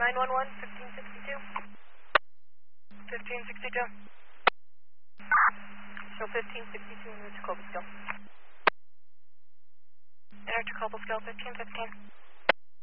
911, 1562. 1562. Show 1562 in route to Cobblestone. Enter to Cobblestone, 1515.